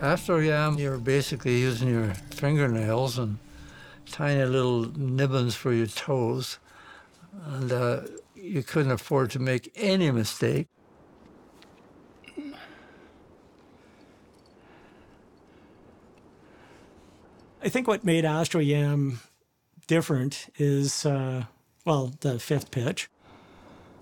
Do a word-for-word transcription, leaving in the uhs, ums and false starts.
Astro Yam, you're basically using your fingernails and tiny little nibbons for your toes. And uh, you couldn't afford to make any mistake. I think what made Astro Yam different is, uh, well, the fifth pitch.